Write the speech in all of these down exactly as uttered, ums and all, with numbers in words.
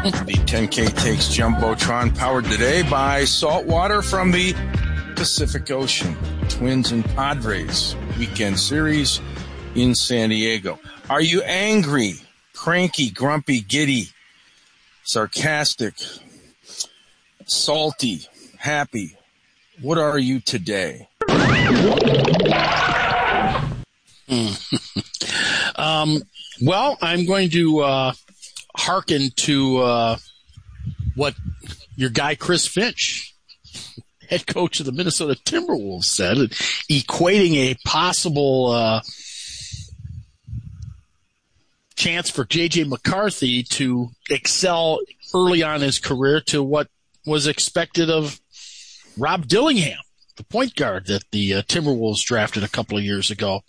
The ten K Takes Jumbotron, powered today by saltwater from the Pacific Ocean. Twins and Padres weekend series in San Diego. Are you angry, cranky, grumpy, giddy, sarcastic, salty, happy? What are you today? um, well, I'm going to uh, hearken to uh, what your guy Chris Finch, head coach of the Minnesota Timberwolves, said, equating a possible uh, chance for J J McCarthy to excel early on in his career to what was expected of Rob Dillingham, the point guard that the uh, Timberwolves drafted a couple of years ago.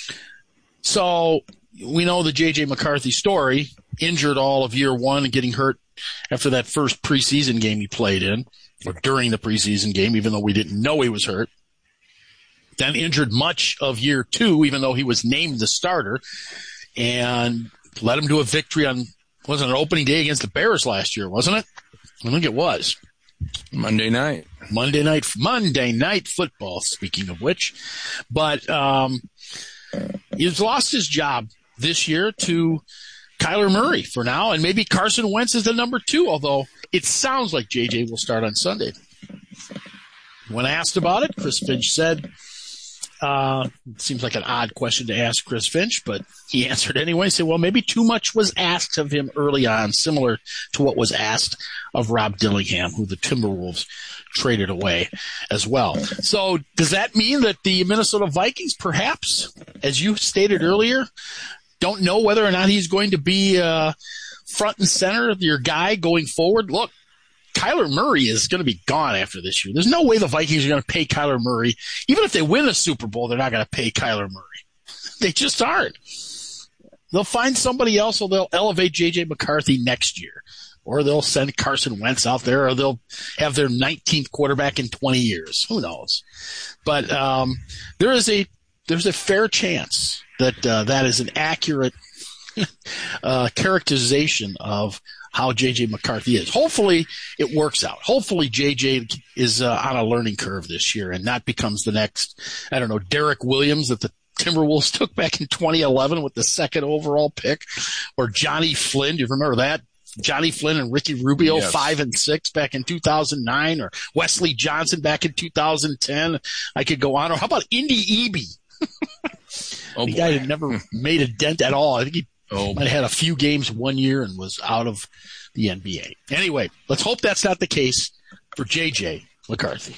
So we know the J J McCarthy story, injured all of year one and getting hurt after that first preseason game he played in, or during the preseason game, even though we didn't know he was hurt. Then injured much of year two, even though he was named the starter, and led him to a victory on, wasn't it an opening day against the Bears last year, wasn't it? I think it was. Monday night. Monday night, Monday night football, speaking of which. But um, he's lost his job this year to Kyler Murray for now, and maybe Carson Wentz is the number two, although it sounds like J J will start on Sunday. When asked about it, Chris Finch said, uh, it seems like an odd question to ask Chris Finch, but he answered anyway. He said, well, maybe too much was asked of him early on, similar to what was asked of Rob Dillingham, who the Timberwolves traded away as well. So does that mean that the Minnesota Vikings, perhaps, as you stated earlier, don't know whether or not he's going to be uh, front and center of your guy going forward? Look, Kyler Murray is going to be gone after this year. There's no way the Vikings are going to pay Kyler Murray. Even if they win the Super Bowl, they're not going to pay Kyler Murray. They just aren't. They'll find somebody else, or they'll elevate J J McCarthy next year. Or they'll send Carson Wentz out there, or they'll have their nineteenth quarterback in twenty years. Who knows? But um, there is a there's a fair chance that uh, that is an accurate uh, characterization of how J J McCarthy is. Hopefully it works out. Hopefully J J is uh, on a learning curve this year and not becomes the next, I don't know, Derek Williams that the Timberwolves took back in twenty eleven with the second overall pick, or Johnny Flynn. Do you remember that? Johnny Flynn and Ricky Rubio, yes. five and six back in two thousand nine, or Wesley Johnson back in two thousand ten. I could go on. Or how about Indy Eby? Oh, the boy. guy had never made a dent at all. I think he oh, might have had a few games one year and was out of the N B A. Anyway, let's hope that's not the case for J J McCarthy.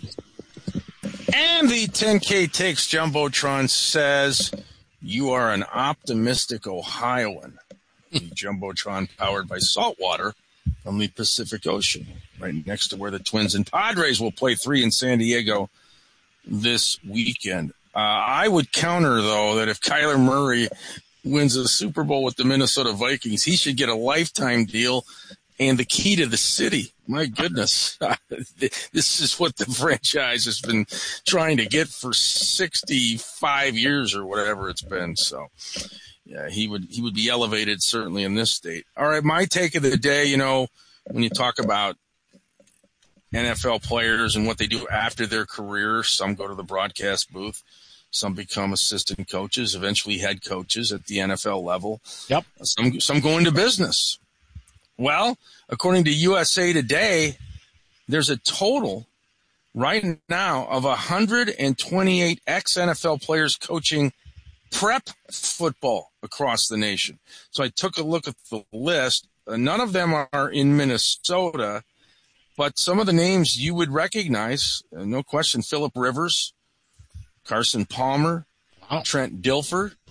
And the ten K Takes Jumbotron says, you are an optimistic Ohioan. The Jumbotron powered by saltwater from the Pacific Ocean, right next to where the Twins and Padres will play three in San Diego this weekend. Uh, I would counter, though, that if Kyler Murray wins a Super Bowl with the Minnesota Vikings, he should get a lifetime deal and the key to the city. My goodness. This is what the franchise has been trying to get for sixty-five years or whatever it's been. So, yeah, he would he would be elevated certainly in this state. All right, my take of the day, you know, when you talk about N F L players and what they do after their career, some go to the broadcast booth. Some become assistant coaches, eventually head coaches at the N F L level. Yep. Some some go into business. Well, according to U S A Today, there's a total right now of one hundred twenty-eight ex-N F L players coaching prep football across the nation. So I took a look at the list. None of them are in Minnesota, but some of the names you would recognize, no question, Phillip Rivers, Carson Palmer, Trent Dilfer,